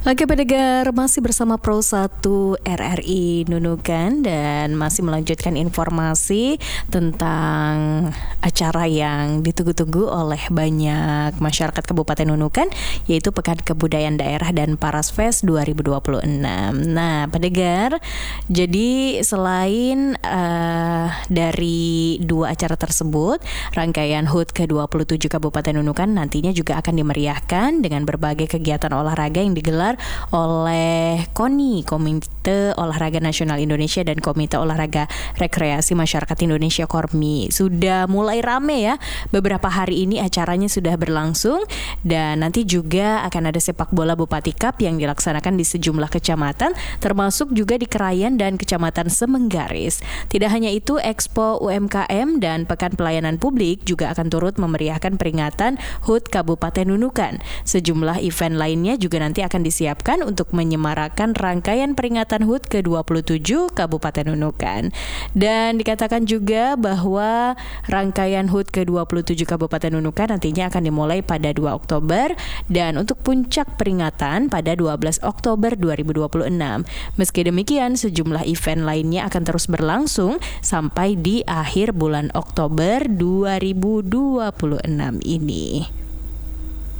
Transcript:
Oke pendengar, masih bersama Pro 1 RRI Nunukan dan masih melanjutkan informasi tentang acara yang ditunggu-tunggu oleh banyak masyarakat Kabupaten Nunukan, yaitu Pekan Kebudayaan Daerah dan Parasfest 2026. Nah pendengar, jadi selain dari dua acara tersebut, rangkaian HUT ke-27 Kabupaten Nunukan nantinya juga akan dimeriahkan dengan berbagai kegiatan olahraga yang digelar oleh KONI, Komite Olahraga Nasional Indonesia, dan Komite Olahraga Rekreasi Masyarakat Indonesia KORMI. Sudah mulai rame ya, beberapa hari ini acaranya sudah berlangsung dan nanti juga akan ada sepak bola Bupati Cup yang dilaksanakan di sejumlah kecamatan, termasuk juga di Krayan dan Kecamatan Semenggaris. Tidak hanya itu, Expo UMKM dan Pekan Pelayanan Publik juga akan turut memeriahkan peringatan HUT Kabupaten Nunukan. Sejumlah event lainnya juga nanti akan disiapkan untuk menyemarakan rangkaian peringatan HUT ke-27 Kabupaten Nunukan. Dan dikatakan juga bahwa rangkaian HUT ke-27 Kabupaten Nunukan nantinya akan dimulai pada 2 Oktober dan untuk puncak peringatan pada 12 Oktober 2026. Meski demikian, sejumlah event lainnya akan terus berlangsung sampai di akhir bulan Oktober 2026 ini.